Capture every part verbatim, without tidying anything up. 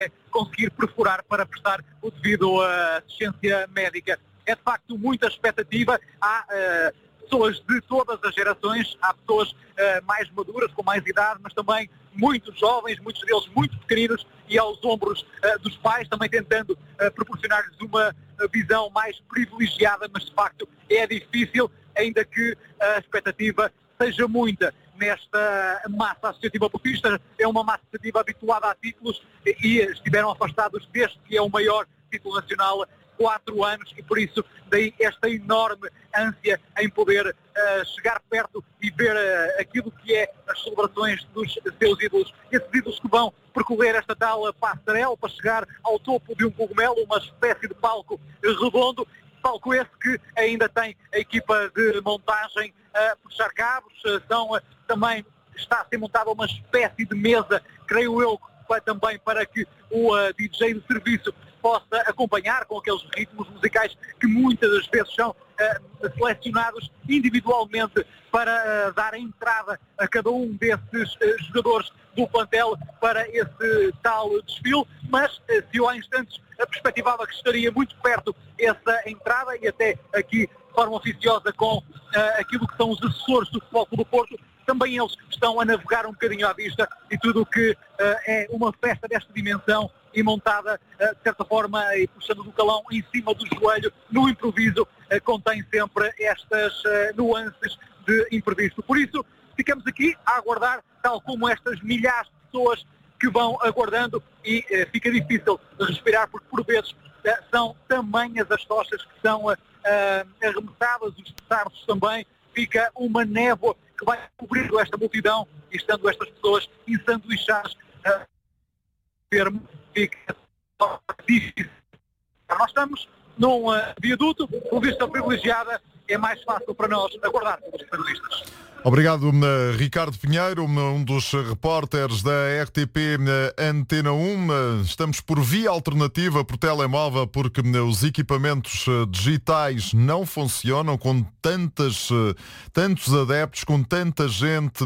conseguir perfurar para prestar o devido assistência médica. É de facto muita expectativa. Há uh, pessoas de todas as gerações, há pessoas uh, mais maduras, com mais idade, mas também muitos jovens, muitos deles muito pequeninos e aos ombros uh, dos pais, também tentando uh, proporcionar-lhes uma visão mais privilegiada, mas de facto é difícil, ainda que a expectativa seja muita nesta massa associativa portista. É uma massa associativa habituada a títulos e estiveram afastados desde que é o maior título nacional, quatro anos, e por isso daí esta enorme ânsia em poder uh, chegar perto e ver uh, aquilo que é as celebrações dos seus ídolos. Esses ídolos que vão percorrer esta tal passarela para chegar ao topo de um cogumelo, uma espécie de palco redondo, palco esse que ainda tem a equipa de montagem a puxar cabos. São, uh, também está a ser montada uma espécie de mesa, creio eu, também para que o uh, D J de serviço possa acompanhar com aqueles ritmos musicais que muitas das vezes são uh, selecionados individualmente para uh, dar a entrada a cada um desses uh, jogadores do plantel para esse tal desfile. Mas uh, se eu há instantes a perspectivava que estaria muito perto essa entrada, e até aqui de forma oficiosa com uh, aquilo que são os assessores do Futebol Clube do Porto, também eles estão a navegar um bocadinho à vista, e tudo o que uh, é uma festa desta dimensão e montada, uh, de certa forma, e puxando do calão em cima do joelho, no improviso, uh, contém sempre estas uh, nuances de imprevisto. Por isso, ficamos aqui a aguardar, tal como estas milhares de pessoas que vão aguardando, e uh, fica difícil respirar, porque por vezes uh, são tamanhas as tochas que são uh, uh, arremessadas, os petardos também, fica uma névoa que vai cobrindo esta multidão, e estando estas pessoas ensanduichadas a termo, fica difícil. Nós estamos num uh, viaduto, com vista privilegiada, é mais fácil para nós aguardar os periodistas. Obrigado, Ricardo Pinheiro, um dos repórteres da R T P Antena um. Estamos por via alternativa, por telemóvel, porque os equipamentos digitais não funcionam com tantas, tantos adeptos, com tanta gente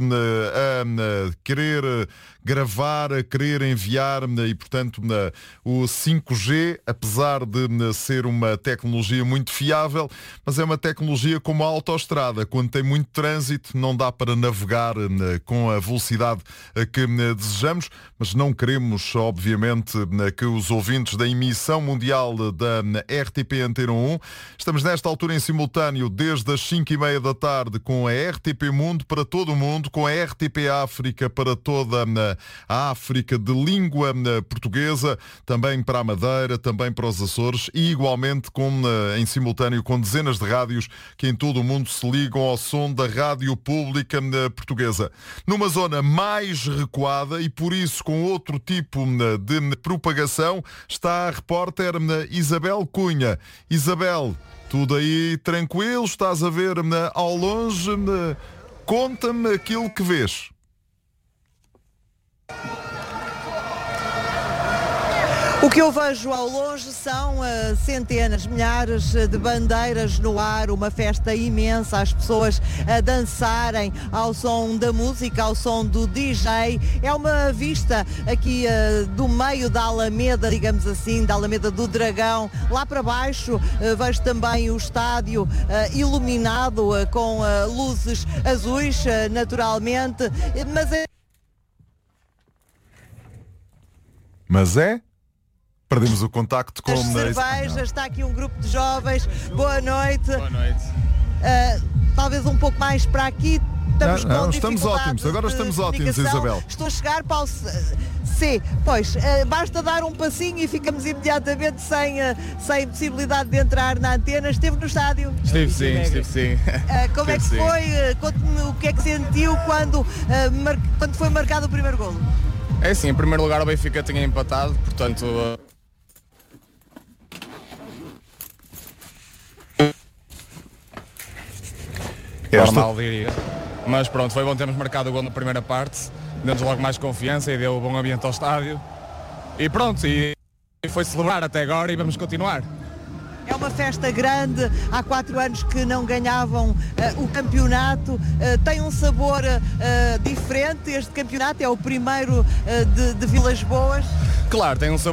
a querer gravar, a querer enviar, e portanto o cinco G, apesar de ser uma tecnologia muito fiável, mas é uma tecnologia como a autoestrada. Quando tem muito trânsito não dá para navegar com a velocidade que desejamos, mas não queremos, obviamente, que os ouvintes da emissão mundial da R T P Antena um, estamos nesta altura em simultâneo desde as cinco e meia da tarde com a R T P Mundo para todo o mundo, com a R T P África para toda a África de língua portuguesa, também para a Madeira, também para os Açores, e igualmente com, em simultâneo com dezenas de rádios que em todo o mundo se ligam ao som da rádio pública portuguesa. Numa zona mais recuada e por isso com outro tipo de propagação está a repórter Isabel Cunha. Isabel, tudo aí tranquilo? Estás a ver ao longe? Conta-me aquilo que vês. O que eu vejo ao longe são uh, centenas, milhares de bandeiras no ar, uma festa imensa, as pessoas a dançarem ao som da música, ao som do D J. É uma vista aqui uh, do meio da Alameda, digamos assim, da Alameda do Dragão. Lá para baixo uh, vejo também o estádio uh, iluminado uh, com uh, luzes azuis, uh, naturalmente, mas é... Mas é? Perdemos o contacto com... As cervejas, está aqui um grupo de jovens. Boa noite. Boa noite. Uh, talvez um pouco mais para aqui. Estamos, não, não, estamos ótimos, agora estamos ótimos, Isabel. Estou a chegar para o C. Pois, uh, basta dar um passinho e ficamos imediatamente sem, uh, sem possibilidade de entrar na antena. Esteve no estádio? Estive sim, estive sim. Uh, como é que foi? Uh, Conte-me o que é que sentiu quando, uh, mar... quando foi marcado o primeiro golo. É assim, em primeiro lugar o Benfica tinha empatado, portanto... Uh... normal, diria. Mas pronto, foi bom termos marcado o gol na primeira parte, deu-nos logo mais confiança e deu um bom ambiente ao estádio. E pronto, e foi celebrar até agora e vamos continuar. É É uma festa grande, há quatro anos que não ganhavam uh, o campeonato, uh, tem um sabor uh, diferente este campeonato, é o primeiro uh, de, de Vilas Boas. Claro, tem um sabor